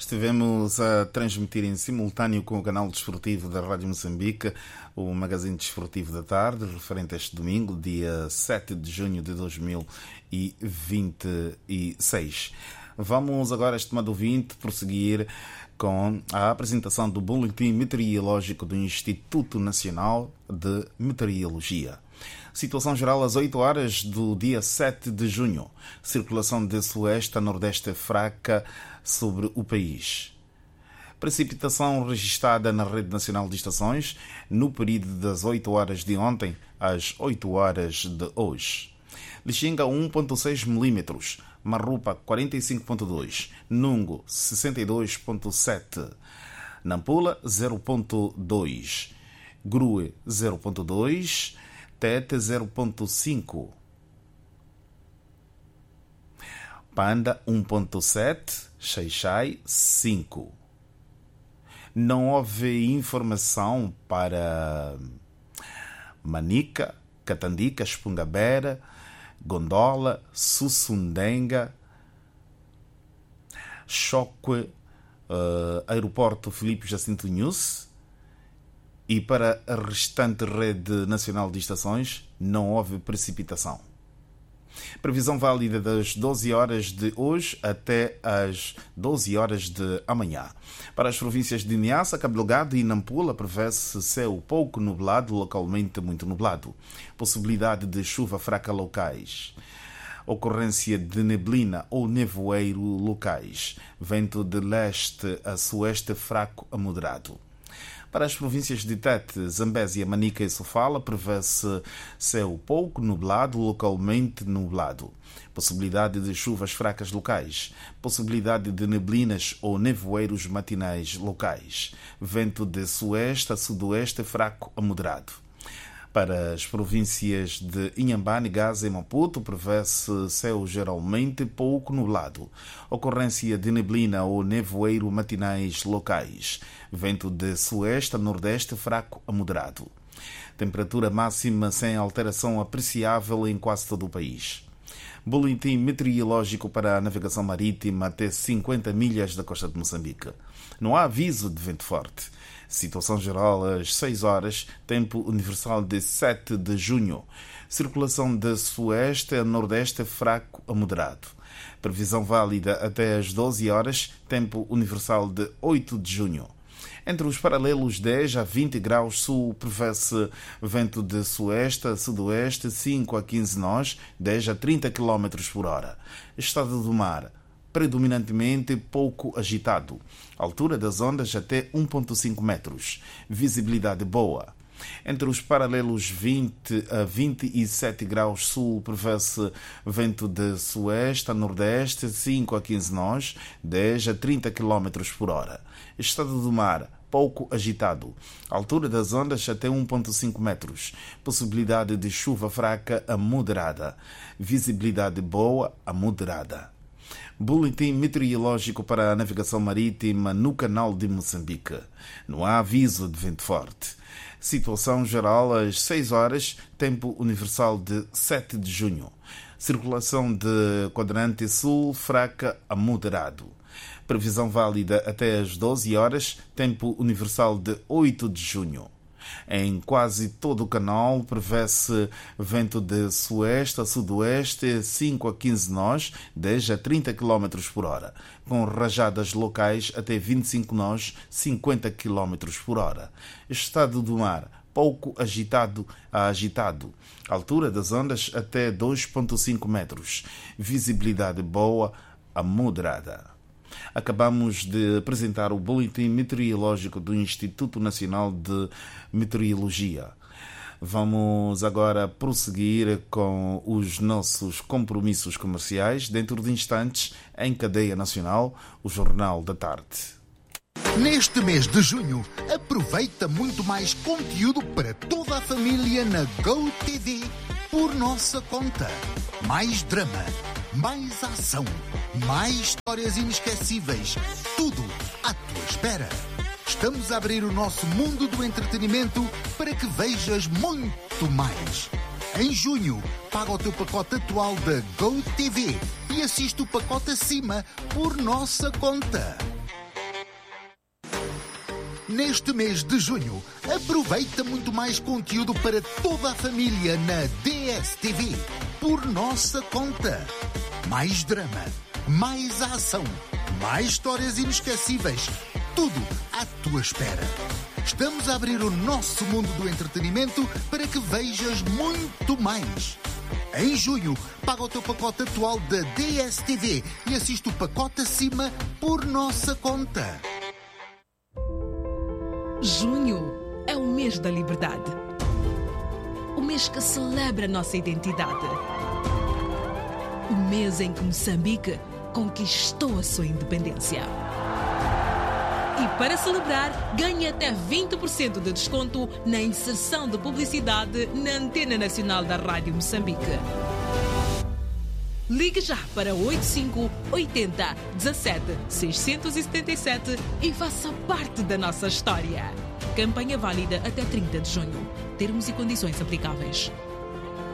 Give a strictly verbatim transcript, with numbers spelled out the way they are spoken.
Estivemos a transmitir em simultâneo com o canal desportivo da Rádio Moçambique o magazine desportivo da tarde, referente a este domingo, dia sete de junho de dois mil e vinte e seis. Vamos agora, estimado ouvinte, prosseguir com a apresentação do Boletim Meteorológico do Instituto Nacional de Meteorologia. Situação geral às oito horas do dia sete de junho. Circulação de sueste a nordeste fraca sobre o país. Precipitação registada na Rede Nacional de Estações no período das oito horas de ontem às oito horas de hoje. Lixinga um vírgula seis milímetros, Marrupa quarenta e cinco vírgula dois, Nungo sessenta e dois vírgula sete, Nampula zero vírgula dois, Grue zero vírgula dois, Tete zero vírgula cinco, Panda um vírgula sete, Xai-Xai cinco. Não houve informação para Manica, Catandica, Espungabera, Gondola, Sussundenga, Choque, uh, Aeroporto Filipe Jacinto Nunes. E para a restante rede nacional de estações não houve precipitação. Previsão válida das doze horas de hoje até às doze horas de amanhã. Para as províncias de Niassa, Cabo Delgado e Nampula prevê-se céu pouco nublado, localmente muito nublado. Possibilidade de chuva fraca locais. Ocorrência de neblina ou nevoeiro locais. Vento de leste a sueste fraco a moderado. Para as províncias de Tete, Zambésia, Manica e Sofala, prevê-se céu pouco nublado, localmente nublado. Possibilidade de chuvas fracas locais. Possibilidade de neblinas ou nevoeiros matinais locais. Vento de sueste a sudoeste fraco a moderado. Para as províncias de Inhambane, Gaza e Maputo, prevê-se céu geralmente pouco nublado. Ocorrência de neblina ou nevoeiro matinais locais. Vento de sueste a nordeste fraco a moderado. Temperatura máxima sem alteração apreciável em quase todo o país. Boletim meteorológico para a navegação marítima até cinquenta milhas da costa de Moçambique. Não há aviso de vento forte. Situação geral às seis horas, tempo universal de sete de junho. Circulação de sueste a nordeste fraco a moderado. Previsão válida até às doze horas, tempo universal de oito de junho. Entre os paralelos dez a vinte graus sul, prevê-se vento de sueste a sudoeste cinco a quinze nós, dez a trinta quilômetros por hora. Estado do mar predominantemente pouco agitado. Altura das ondas até um vírgula cinco metros. Visibilidade boa. Entre os paralelos vinte a vinte e sete graus sul, prevê-se vento de sueste a nordeste cinco a quinze nós, dez a trinta quilômetros por hora. Estado do mar pouco agitado. Altura das ondas até um vírgula cinco metros. Possibilidade de chuva fraca a moderada. Visibilidade boa a moderada. Boletim meteorológico para a navegação marítima no canal de Moçambique. Não há aviso de vento forte. Situação geral às seis horas, tempo universal de sete de junho. Circulação de quadrante sul fraca a moderado. Previsão válida até às doze horas, tempo universal de oito de junho. Em quase todo o canal prevê-se vento de sueste a sudoeste cinco a quinze nós, dez a trinta quilômetros por hora, com rajadas locais até vinte e cinco nós, cinquenta quilômetros por hora. Estado do mar pouco agitado a agitado. Altura das ondas até dois vírgula cinco metros. Visibilidade boa a moderada. Acabamos de apresentar o Boletim Meteorológico do Instituto Nacional de Meteorologia. Vamos agora prosseguir com os nossos compromissos comerciais. Dentro de instantes, em cadeia nacional, o Jornal da Tarde. Neste mês de junho, aproveita muito mais conteúdo para toda a família na GoTV por nossa conta. Mais drama, mais ação, mais histórias inesquecíveis. Tudo à tua espera. Estamos a abrir o nosso mundo do entretenimento para que vejas muito mais. Em junho, paga o teu pacote atual da GoTV e assiste o pacote acima por nossa conta. Neste mês de junho, aproveita muito mais conteúdo para toda a família na D S T V, por nossa conta. Mais drama, mais ação, mais histórias inesquecíveis, tudo à tua espera. Estamos a abrir o nosso mundo do entretenimento para que vejas muito mais. Em junho, paga o teu pacote atual da D S T V e assiste o pacote acima por nossa conta. Junho é o mês da liberdade. O mês que celebra a nossa identidade. O mês em que Moçambique conquistou a sua independência. E para celebrar, ganhe até vinte por cento de desconto na inserção de publicidade na Antena Nacional da Rádio Moçambique. Ligue já para oito cinco oito zero um sete seis sete sete e faça parte da nossa história. Campanha válida até trinta de junho. Termos e condições aplicáveis.